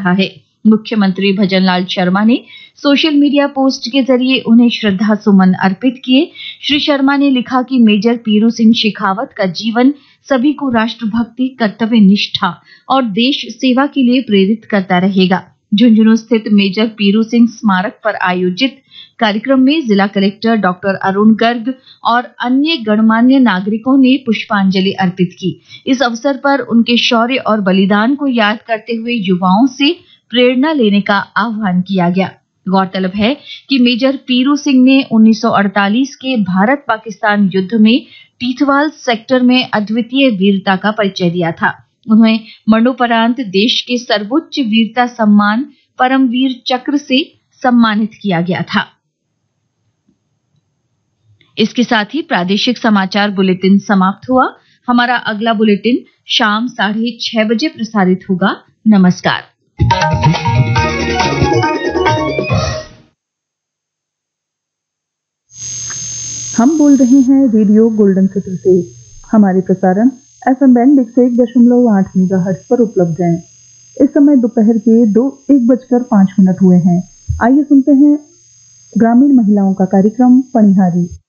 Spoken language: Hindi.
रहा है। मुख्यमंत्री भजनलाल शर्मा ने सोशल मीडिया पोस्ट के जरिए उन्हें श्रद्धा सुमन अर्पित किए। श्री शर्मा ने लिखा कि मेजर पीरू सिंह शेखावत का जीवन सभी को राष्ट्रभक्ति, कर्तव्य निष्ठा और देश सेवा के लिए प्रेरित करता रहेगा। झुंझुनू स्थित मेजर पीरू सिंह स्मारक पर आयोजित कार्यक्रम में जिला कलेक्टर डॉक्टर अरुण गर्ग और अन्य गणमान्य नागरिकों ने पुष्पांजलि अर्पित की। इस अवसर पर उनके शौर्य और बलिदान को याद करते हुए युवाओं से प्रेरणा लेने का आह्वान किया गया। गौरतलब है कि मेजर पीरू सिंह ने 1948 के भारत पाकिस्तान युद्ध में टीथवाल सेक्टर में अद्वितीय वीरता का परिचय दिया था। उन्हें मरणोपरांत देश के सर्वोच्च वीरता सम्मान परमवीर चक्र से सम्मानित किया गया था। इसके साथ ही प्रादेशिक समाचार बुलेटिन समाप्त हुआ। हमारा अगला बुलेटिन शाम 6:30 बजे प्रसारित होगा। नमस्कार। हम बोल रहे हैं रेडियो गोल्डन सिटी से। हमारे प्रसारण FM बैंड 101.8 मेगाहर्ट्ज पर उपलब्ध हैं। इस समय दोपहर के 1:05 हुए हैं। आइए सुनते हैं ग्रामीण महिलाओं का कार्यक्रम पनिहारी।